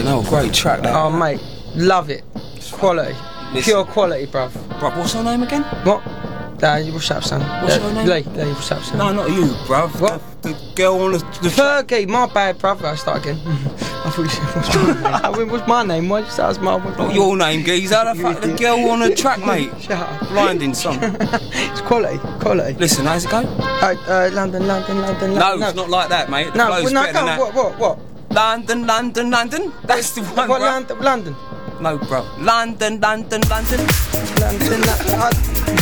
Fucking hell, great track that. Oh, mate, love it. Quality. Listen. Pure quality, bruv. Bruv, what's her name again? What? What's up, son? What's her name? Lee, what's up, son? No, not you, bruv. What? The girl on the track. Fergie, my bad, bruv. I'll start again. I thought you said, what's my name? I mean, what's my name? Why did you say it was my name? Not your name, geezer. The fuck, the girl on the track, mate. Shut up. Blinding song. It's quality. Listen, how's it go? London. No, it's not like that, mate. The flow's better than that. What? London. That's the one, What, bruv. London? No, bruv. London. London.